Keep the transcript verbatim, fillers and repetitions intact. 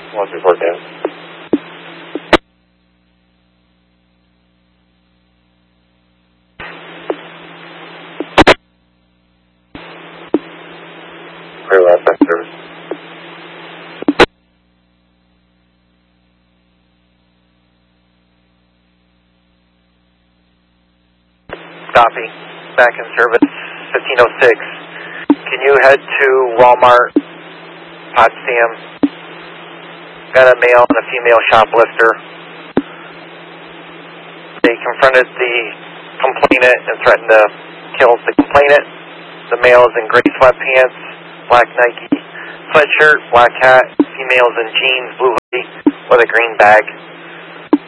one three four down. Clear last back service. Copy. Back in service, fifteen oh six. Can you head to Walmart, Potsdam? Got a male and a female shoplifter. They confronted the complainant and threatened to kill the complainant. The male is in gray sweatpants, black Nike sweatshirt, black hat. Female is in jeans, blue hoodie with a green bag.